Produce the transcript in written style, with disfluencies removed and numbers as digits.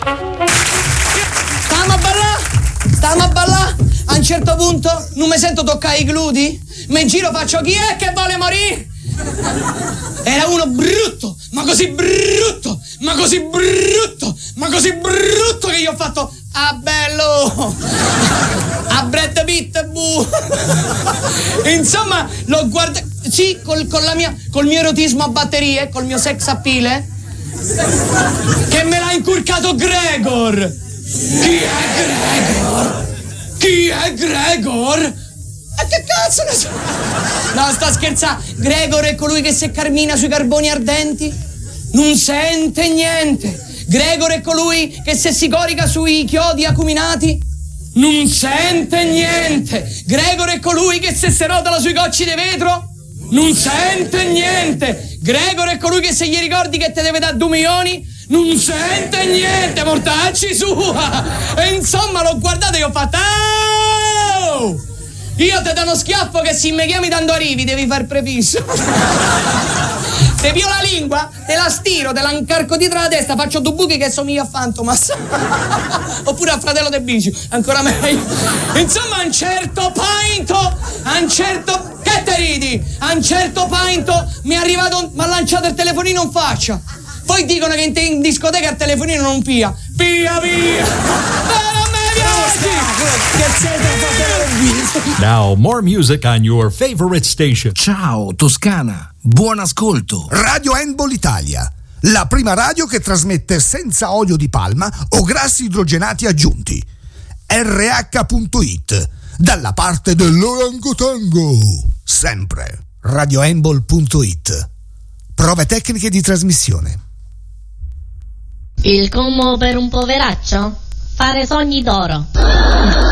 Stavamo a ballare. A un certo punto non mi sento toccare i gludi. Mi giro, faccio: chi è che vuole morire? Era uno brutto, ma così brutto, ma così brutto, ma così brutto che io ho fatto: ah, bello! A Brad Pitt, bu! Insomma, l'ho guardato, sì, col mio erotismo a batterie, col mio sex appeal, che me l'ha incurcato Gregor! Chi è Gregor? Chi è Gregor? E che cazzo ne so? No, sta scherzando. Gregor è colui che se cammina sui carboni ardenti non sente niente. Gregor è colui che se si corica sui chiodi acuminati non sente niente. Gregor è colui che se si rotola sui cocci di vetro non sente niente. Gregor è colui che se gli ricordi che te deve dare 2 milioni non sente niente, mortacci sua. E insomma l'ho guardato e ho fatto: oh! Io te do uno schiaffo che se mi chiami dando arrivi devi far prefisso. Te pio la lingua, te la stiro, te la incarco dietro la testa, faccio 2 buchi che somiglia a Fantomas. Oppure a Fratello De Bicio, ancora meglio. Insomma, a un certo painto, che te ridi? A un certo painto mi è arrivato, mi ha lanciato il telefonino in faccia. Poi dicono che in discoteca il telefonino non pia. Pia! Non mi piaci! Now more music on your favorite station. Ciao Toscana, buon ascolto. Radio Handball Italia, la prima radio che trasmette senza olio di palma o grassi idrogenati aggiunti. RH.it, dalla parte dell'orangotango. Sempre. radiohandball.it. Prove tecniche di trasmissione. Il commo per un poveraccio? Fare sogni d'oro.